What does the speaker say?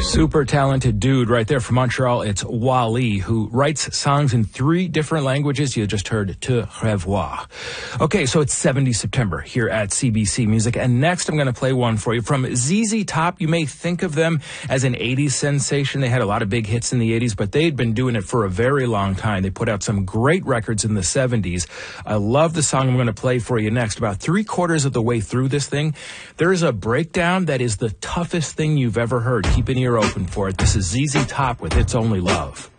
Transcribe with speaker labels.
Speaker 1: Super talented dude right there from Montreal. It's Wally, who writes songs in 3 different languages. You just heard Te Revoir. Okay, so it's 70 September here at CBC Music. And next I'm going to play one for you from ZZ Top. You may think of them as an 80s sensation. They had a lot of big hits in the 80s, but they'd been doing it for a very long time. They put out some great records in the 70s. I love the song I'm going to play for you next. About 3/4 of the way through this thing, there is a breakdown that is the toughest thing you've ever heard. Keep an ear open for it. This is ZZ Top with It's Only Love.